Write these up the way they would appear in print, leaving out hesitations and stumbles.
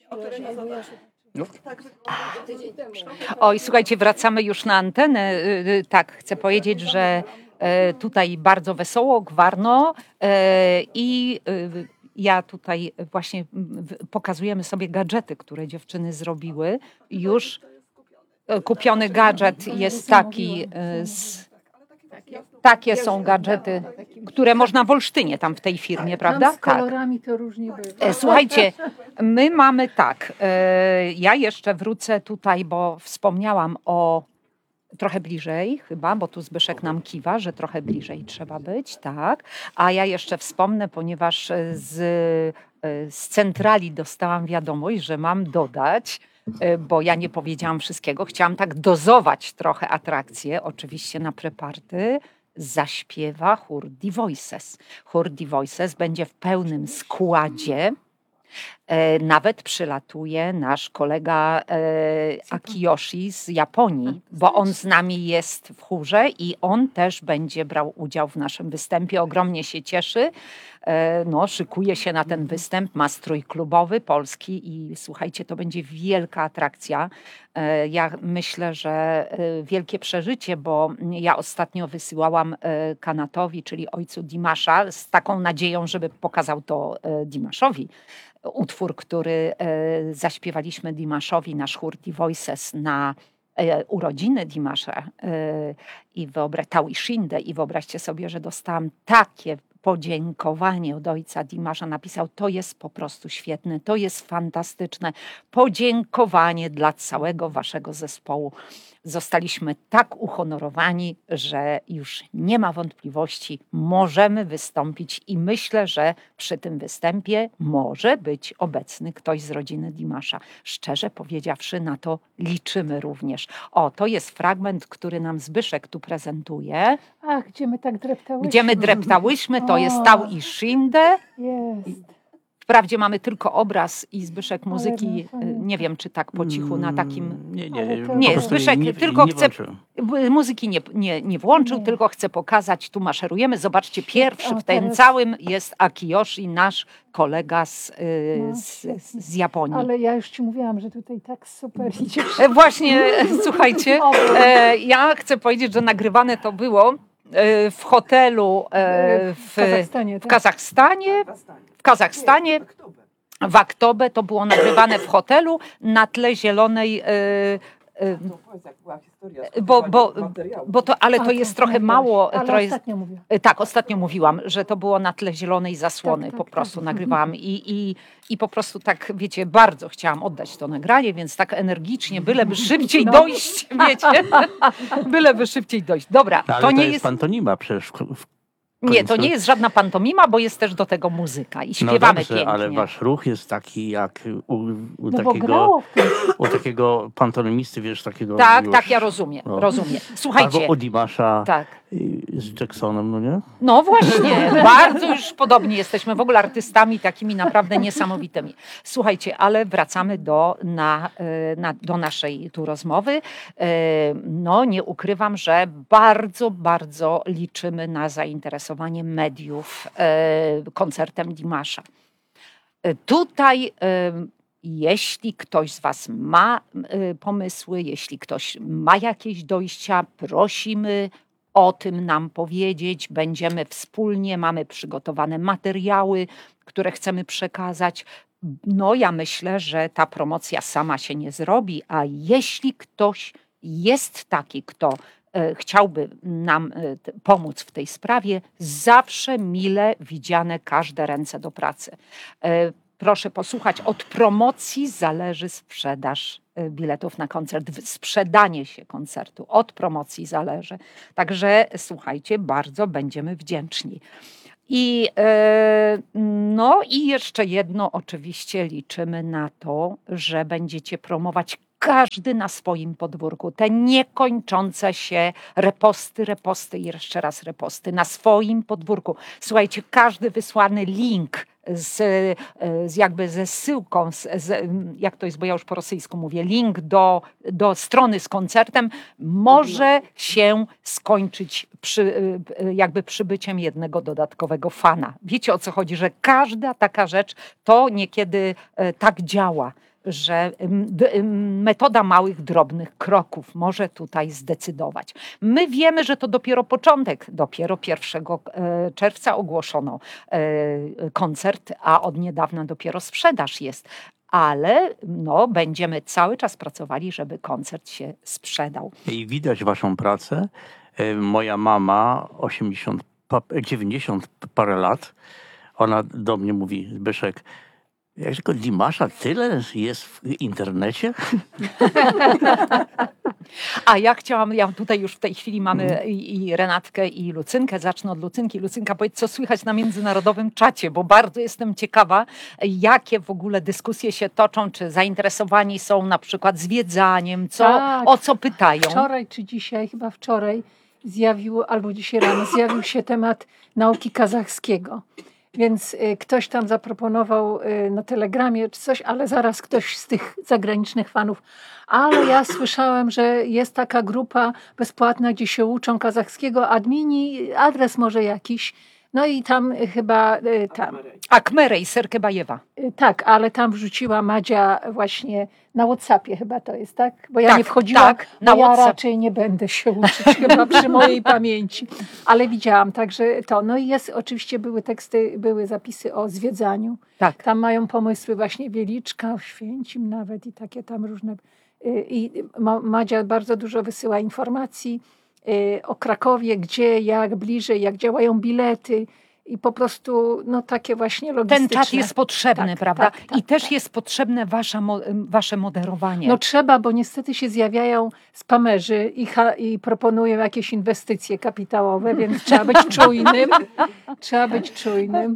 No. Oj, słuchajcie, wracamy już na antenę. Tak, chcę powiedzieć, że tutaj bardzo wesoło, gwarno i ja tutaj właśnie pokazujemy sobie gadżety, które dziewczyny zrobiły. Już kupiony gadżet jest taki takie są gadżety, które można w Olsztynie tam w tej firmie, prawda? Tam z kolorami to różnie bywa. Słuchajcie, my mamy tak, ja jeszcze wrócę tutaj, bo wspomniałam o trochę bliżej chyba, bo tu Zbyszek nam kiwa, że trochę bliżej trzeba być, tak. A ja jeszcze wspomnę, ponieważ z centrali dostałam wiadomość, że mam dodać, bo ja nie powiedziałam wszystkiego, chciałam tak dozować trochę atrakcję, oczywiście na preparty, zaśpiewa chór The Voices. Chór The Voices będzie w pełnym składzie. Nawet przylatuje nasz kolega Akiyoshi z Japonii, bo on z nami jest w chórze i on też będzie brał udział w naszym występie. Ogromnie się cieszy. No, szykuje się na ten występ, ma strój klubowy polski i słuchajcie, to będzie wielka atrakcja. Ja myślę, że wielkie przeżycie, bo ja ostatnio wysyłałam Kanatowi, czyli ojcu Dimasza, z taką nadzieją, żeby pokazał to Dimaszowi. Utwór, który zaśpiewaliśmy Dimaszowi, nasz chór The Voices na urodziny Dimasza i Taoishindę i wyobraźcie sobie, że dostałam takie podziękowanie od ojca Dimasza. Napisał, to jest po prostu świetne, to jest fantastyczne. Podziękowanie dla całego waszego zespołu. Zostaliśmy tak uhonorowani, że już nie ma wątpliwości, możemy wystąpić i myślę, że przy tym występie może być obecny ktoś z rodziny Dimasza. Szczerze powiedziawszy, na to liczymy również. O, to jest fragment, który nam Zbyszek tu prezentuje. Ach, gdzie my tak dreptałyśmy. Gdzie my dreptałyśmy, to jest Taoishindę. Jest. Wprawdzie mamy tylko obraz i Zbyszek muzyki, nie wiem czy tak po cichu na takim... Nie, Zbyszek tylko chce... Muzyki nie włączył, tylko chce pokazać, tu maszerujemy. Zobaczcie, pierwszy w tym całym jest Akiyoshi, nasz kolega z Japonii. Ale ja już ci mówiłam, że tutaj tak super idzie. Właśnie, słuchajcie, ja chcę powiedzieć, że nagrywane to było w hotelu w Kazachstanie, w Aktobę. To było nagrywane w hotelu na tle zielonej... Ale to jest trochę mało. Ale ostatnio mówiłam. Tak, ostatnio mówiłam, że to było na tle zielonej zasłony. Po prostu nagrywałam i po prostu tak, wiecie, bardzo chciałam oddać to nagranie, więc tak energicznie, byleby szybciej dojść, wiecie, byleby szybciej dojść. Dobra, ale to nie jest pantomima przecież. Nie, to nie jest żadna pantomima, bo jest też do tego muzyka i śpiewamy dobrze, pięknie. Ale wasz ruch jest taki jak u takiego pantomimisty, wiesz, takiego... Tak, ja rozumiem. Słuchajcie. Albo u Dimasza tak. z Jacksonem, no nie? No właśnie, bardzo już podobni jesteśmy, w ogóle artystami takimi naprawdę niesamowitymi. Słuchajcie, ale wracamy do naszej tu rozmowy. No nie ukrywam, że bardzo, bardzo liczymy na zainteresowanie mediów koncertem Dimasza. Tutaj jeśli ktoś z was ma pomysły, jeśli ktoś ma jakieś dojścia, prosimy o tym nam powiedzieć. Będziemy wspólnie, mamy przygotowane materiały, które chcemy przekazać. No ja myślę, że ta promocja sama się nie zrobi, a jeśli ktoś jest taki, kto chciałby nam pomóc w tej sprawie, zawsze mile widziane każde ręce do pracy. Proszę posłuchać, od promocji zależy sprzedaż biletów na koncert, sprzedanie się koncertu, od promocji zależy. Także słuchajcie, bardzo będziemy wdzięczni. I jeszcze jedno, oczywiście liczymy na to, że będziecie promować każdy na swoim podwórku. Te niekończące się reposty i jeszcze raz reposty na swoim podwórku. Słuchajcie, każdy wysłany link jakby ze zsyłką, jak to jest, bo ja już po rosyjsku mówię, link do strony z koncertem może się skończyć jakby przybyciem jednego dodatkowego fana. Wiecie, o co chodzi, że każda taka rzecz to niekiedy tak działa, że metoda małych, drobnych kroków może tutaj zdecydować. My wiemy, że to dopiero początek. Dopiero 1 czerwca ogłoszono koncert, a od niedawna dopiero sprzedaż jest. Ale no, będziemy cały czas pracowali, żeby koncert się sprzedał. I widać waszą pracę. Moja mama, 90 parę lat, ona do mnie mówi, Zbyszek, jak tylko Dimasza tyle jest w internecie? A ja tutaj już w tej chwili mamy i Renatkę, i Lucynkę. Zacznę od Lucynki. Lucynka, powiedz, co słychać na międzynarodowym czacie, bo bardzo jestem ciekawa, jakie w ogóle dyskusje się toczą, czy zainteresowani są na przykład zwiedzaniem, Tak. o co pytają. Wczoraj czy dzisiaj, chyba wczoraj, albo dzisiaj rano, zjawił się temat nauki kazachskiego. Więc ktoś tam zaproponował na Telegramie czy coś, ale zaraz ktoś z tych zagranicznych fanów. Ale ja słyszałem, że jest taka grupa bezpłatna, gdzie się uczą kazachskiego, admini, adres może jakiś. No i tam chyba tam. Akmerej, Serkebajewa. Tak, ale tam wrzuciła Madzia właśnie na WhatsAppie chyba to jest, tak? Bo ja Tak, nie wchodziłam, tak, na bo ja WhatsApp. raczej nie będę się uczyć chyba przy mojej pamięci. Ale widziałam, także to. No i jest, oczywiście były teksty, były zapisy o zwiedzaniu. Tak. Tam mają pomysły właśnie Wieliczka, Oświęcim nawet i takie tam różne. I Madzia bardzo dużo wysyła informacji o Krakowie, gdzie, jak bliżej, jak działają bilety i po prostu no takie właśnie logistyczne. Ten czat jest potrzebny, Tak, prawda? tak, I tak, też tak. jest potrzebne wasze moderowanie. No trzeba, bo niestety się zjawiają spamerzy i proponują jakieś inwestycje kapitałowe, więc trzeba być czujnym. Trzeba być czujnym.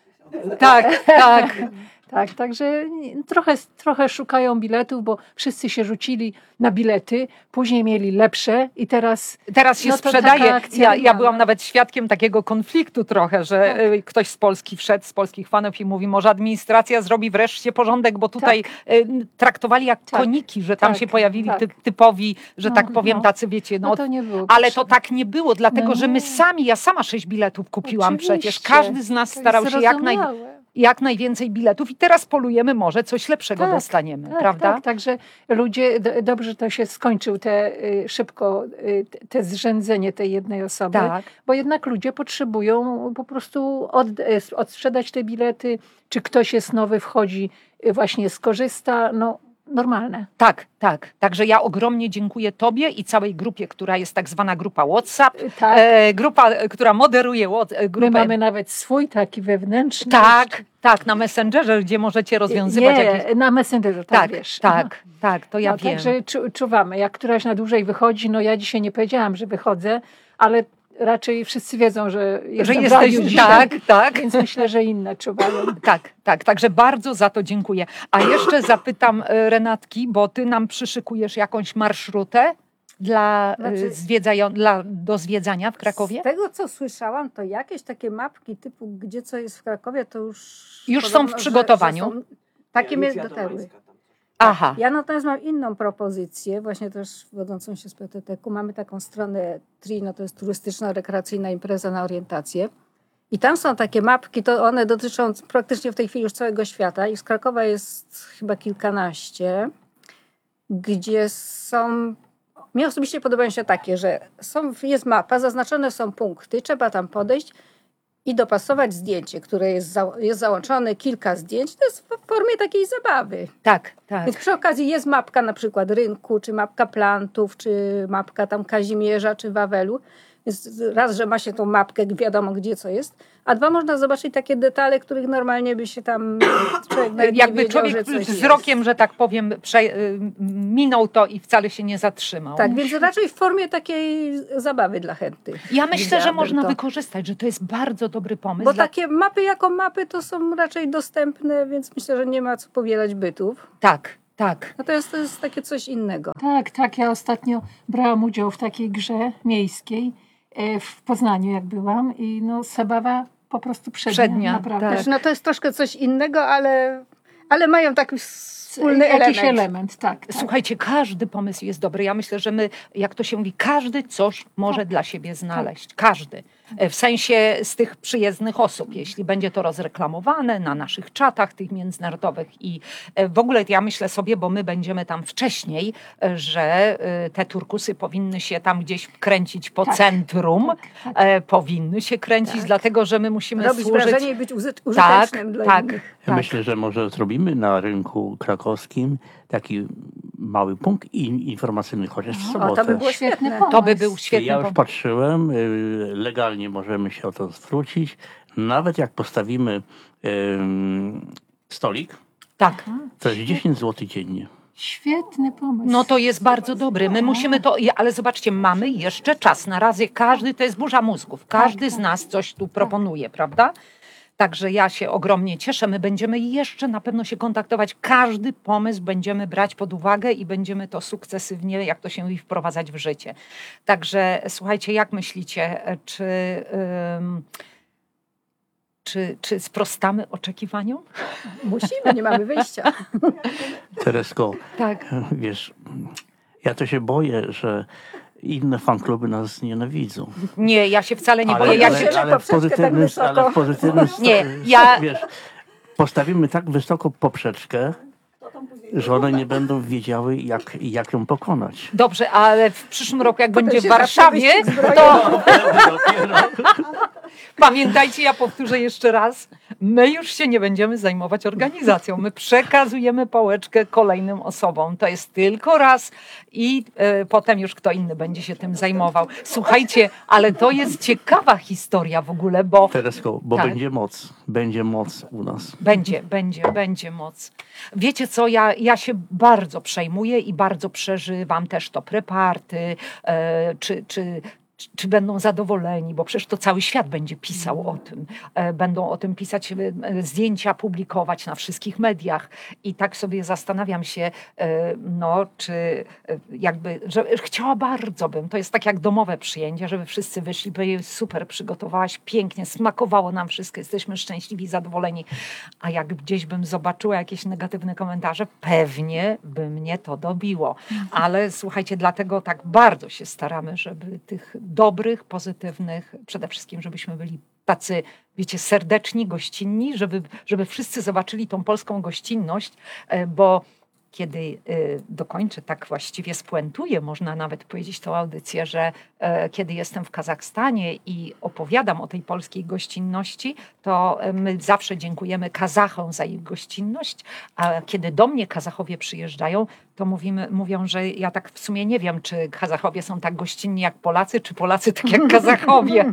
Tak, tak. Tak, także trochę szukają biletów, bo wszyscy się rzucili na bilety, później mieli lepsze i teraz Teraz się no to sprzedaje. taka akcja Ja byłam wygrana. nawet świadkiem takiego konfliktu trochę, że ktoś z Polski wszedł, z polskich fanów i mówi, może administracja zrobi wreszcie porządek, bo tutaj traktowali jak Tak. koniki, że tam Tak, się pojawili tak. typowi, że No, tak powiem, no. tacy wiecie, no to nie było ale to potrzebne. tak nie było, dlatego No że my nie. ja sama 6 biletów kupiłam przecież. Oczywiście. Każdy z nas To jest starał się zrozumiałe. jak najwięcej biletów i teraz polujemy, może coś lepszego Tak, dostaniemy, Tak, prawda? tak, także ludzie, dobrze to się skończył szybko te zrzędzenie tej jednej osoby, Tak. bo jednak ludzie potrzebują po prostu odsprzedać te bilety, czy ktoś jest nowy, wchodzi, właśnie skorzysta, no normalne. Tak, tak. Także ja ogromnie dziękuję Tobie i całej grupie, która jest tak zwana grupa WhatsApp. Tak. Grupa, która moderuje My grupę. mamy nawet swój taki wewnętrzny. Tak, tak, na Messengerze, gdzie możecie rozwiązywać jakieś... Nie, na Messengerze, tak, Tak, wiesz. tak, to ja No, wiem. także czuwamy. Jak któraś na dłużej wychodzi, no ja dzisiaj nie powiedziałam, że wychodzę, ale raczej wszyscy wiedzą, że Że jestem w radiu jesteś, dzisiaj, tak. więc myślę, że inne czuwają. Tak, także bardzo za to dziękuję. A jeszcze zapytam Renatki, bo ty nam przyszykujesz jakąś marszrutę dla do zwiedzania w Krakowie? Z tego, co słyszałam, to jakieś takie mapki typu gdzie co jest w Krakowie, to już Już są w podobno, przygotowaniu? Że są, takie mnie dotarły. Aha. Ja natomiast mam inną propozycję, właśnie też wodzącą się z PTT-ku. Mamy taką stronę Trino, to jest turystyczno-rekreacyjna impreza na orientację. I tam są takie mapki, to one dotyczą praktycznie w tej chwili już całego świata. I z Krakowa jest chyba kilkanaście, gdzie są... Mnie osobiście podobają się takie, że jest mapa, zaznaczone są punkty, trzeba tam podejść i dopasować zdjęcie, które jest załączone, kilka zdjęć. To jest w formie takiej zabawy. Tak. Więc przy okazji jest mapka na przykład rynku, czy mapka plantów, czy mapka tam Kazimierza, czy Wawelu. Więc raz, że ma się tą mapkę, wiadomo gdzie co jest, a dwa, można zobaczyć takie detale, których normalnie by się tam człowiek nawet Jakby nie wiedział, człowiek że coś wzrokiem, jest. że tak powiem, minął to i wcale się nie zatrzymał. Tak, więc raczej w formie takiej zabawy dla chętnych. Ja myślę, że Widziałabym można to. wykorzystać, że to jest bardzo dobry pomysł. Bo takie mapy jako mapy to są raczej dostępne, więc myślę, że nie ma co powielać bytów. Tak. Natomiast to jest takie coś innego. Tak, ja ostatnio brałam udział w takiej grze miejskiej w Poznaniu, jak byłam i no zabawa po prostu przednia naprawdę. tak. Znaczy, no to jest troszkę coś innego, ale mają taki wspólny Jakiś element. element, tak. Słuchajcie, każdy pomysł jest dobry. Ja myślę, że my, jak to się mówi, każdy coś może dla siebie znaleźć. Każdy. W sensie z tych przyjezdnych osób, jeśli będzie to rozreklamowane na naszych czatach tych międzynarodowych i w ogóle ja myślę sobie, bo my będziemy tam wcześniej, że te turkusy powinny się tam gdzieś kręcić po centrum, powinny się kręcić, dlatego że my musimy Robić służyć... wrażenie i być użytecznym dla innych. Ja myślę, że może zrobimy na rynku krakowskim taki mały punkt informacyjny, chociaż w sobotę. O, to by było Świetny świetne. pomysł. To by był świetny Ja już pomysł. patrzyłem, legalnie możemy się o to zwrócić. Nawet jak postawimy stolik, Tak. to jest 10 zł dziennie. Świetny pomysł. No to jest bardzo dobry. My musimy to, ale zobaczcie, mamy jeszcze czas. Na razie każdy, to jest burza mózgów. Każdy z nas coś tu proponuje, prawda? Także ja się ogromnie cieszę. My będziemy jeszcze na pewno się kontaktować. Każdy pomysł będziemy brać pod uwagę i będziemy to sukcesywnie, jak to się mówi, wprowadzać w życie. Także słuchajcie, jak myślicie, czy sprostamy oczekiwaniom? Musimy, nie mamy wyjścia. Teresko, Tak. wiesz, ja to się boję, że inne fankluby nas nienawidzą. Nie, ja się wcale nie boję. Ja się... ale w pozytywnym, ale w pozytywnym Nie, ja- wiesz, postawimy tak wysoko poprzeczkę, że one nie będą wiedziały, jak ją pokonać. Dobrze, ale w przyszłym roku, jak będzie w się Warszawie, zacznie wyścig to pamiętajcie, ja powtórzę jeszcze raz, my już się nie będziemy zajmować organizacją. My przekazujemy pałeczkę kolejnym osobom. To jest tylko raz i potem już kto inny będzie się tym zajmował. Słuchajcie, ale to jest ciekawa historia w ogóle, bo Teresko, bo Tak. będzie moc u nas. będzie moc. Wiecie co, ja się bardzo przejmuję i bardzo przeżywam też to preparty, czy będą zadowoleni, bo przecież to cały świat będzie pisał o tym. Będą o tym pisać, zdjęcia publikować na wszystkich mediach. I tak sobie zastanawiam się, czy jakby, że chciała bardzo bym, to jest tak jak domowe przyjęcie, żeby wszyscy wyszli, by je super przygotowałaś, pięknie, smakowało nam wszystko, jesteśmy szczęśliwi, zadowoleni. A jak gdzieś bym zobaczyła jakieś negatywne komentarze, pewnie by mnie to dobiło. Ale słuchajcie, dlatego tak bardzo się staramy, żeby tych dobrych, pozytywnych, przede wszystkim, żebyśmy byli tacy, wiecie, serdeczni, gościnni, żeby wszyscy zobaczyli tą polską gościnność, bo kiedy dokończę, tak właściwie spuentuję, można nawet powiedzieć tą audycję, że kiedy jestem w Kazachstanie i opowiadam o tej polskiej gościnności, to my zawsze dziękujemy Kazachom za ich gościnność, a kiedy do mnie Kazachowie przyjeżdżają, to mówią, że ja tak w sumie nie wiem, czy Kazachowie są tak gościnni jak Polacy, czy Polacy tak jak Kazachowie.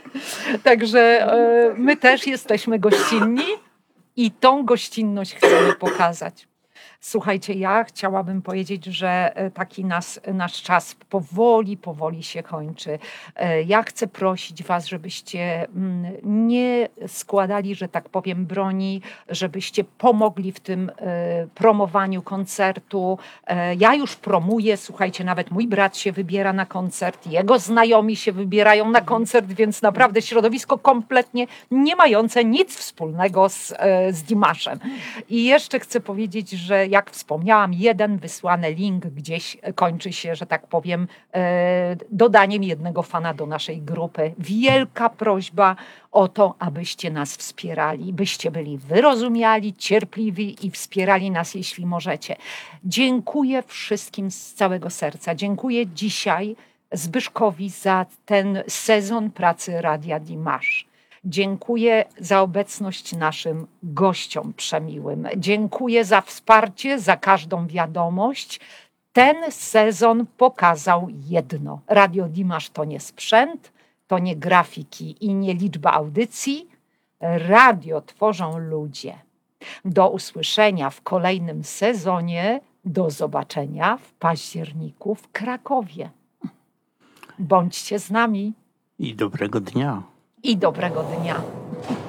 Także my też jesteśmy gościnni i tą gościnność chcemy pokazać. Słuchajcie, ja chciałabym powiedzieć, że taki nasz czas powoli się kończy. Ja chcę prosić was, żebyście nie składali, że tak powiem, broni, żebyście pomogli w tym promowaniu koncertu. Ja już promuję, słuchajcie, nawet mój brat się wybiera na koncert, jego znajomi się wybierają na koncert, więc naprawdę środowisko kompletnie nie mające nic wspólnego z Dimaszem. I jeszcze chcę powiedzieć, że jak wspomniałam, jeden wysłany link gdzieś kończy się, że tak powiem, dodaniem jednego fana do naszej grupy. Wielka prośba o to, abyście nas wspierali, byście byli wyrozumiali, cierpliwi i wspierali nas, jeśli możecie. Dziękuję wszystkim z całego serca. Dziękuję dzisiaj Zbyszkowi za ten sezon pracy Radia Dimash. Dziękuję za obecność naszym gościom przemiłym. Dziękuję za wsparcie, za każdą wiadomość. Ten sezon pokazał jedno. Radio Dimash to nie sprzęt, to nie grafiki i nie liczba audycji. Radio tworzą ludzie. Do usłyszenia w kolejnym sezonie. Do zobaczenia w październiku w Krakowie. Bądźcie z nami I dobrego dnia. i dobrego dnia.